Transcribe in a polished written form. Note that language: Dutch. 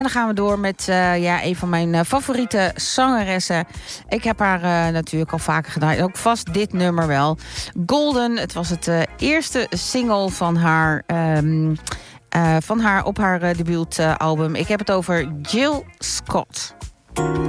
En dan gaan we door met een van mijn favoriete zangeressen. Ik heb haar natuurlijk al vaker gedaan. Ook vast dit nummer wel. Golden, het was het eerste single van haar op haar debuutalbum. Ik heb het over Jill Scott.